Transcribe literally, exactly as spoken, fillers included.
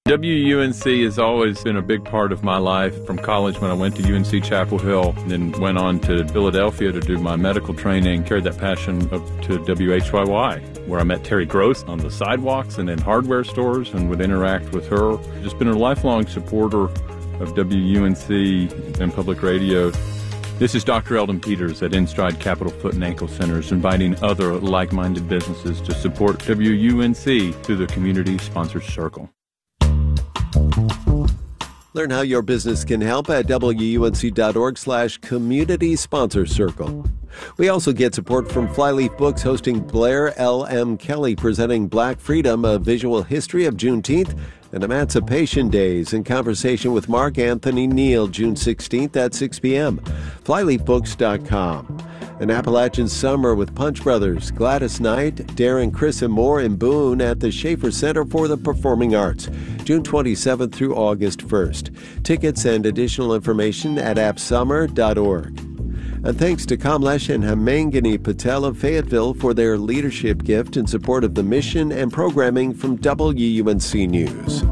W U N C has always been a big part of my life. From college, when I went to U N C Chapel Hill, and then went on to Philadelphia to do my medical training, carried that passion up to W H Y Y, where I met Terry Gross on the sidewalks and in hardware stores and would interact with her. Just been a lifelong supporter of W U N C and public radio. This is Doctor Eldon Peters at InStride Capital Foot and Ankle Centers, inviting other like-minded businesses to support W U N C through the Community Sponsors Circle. Learn how your business can help at wunc.org slash community sponsor circle. We also get support from Flyleaf Books hosting Blair L M. Kelly presenting Black Freedom, A Visual History of Juneteenth and Emancipation Days, in conversation with Mark Anthony Neal, June sixteenth at six p.m. flyleaf books dot com. An Appalachian Summer with Punch Brothers, Gladys Knight, Darren, Chris, and more in Boone at the Schaefer Center for the Performing Arts, June twenty-seventh through August first. Tickets and additional information at app summer dot org. And thanks to Kamlesh and Hemangini Patel of Fayetteville for their leadership gift in support of the mission and programming from W U N C News.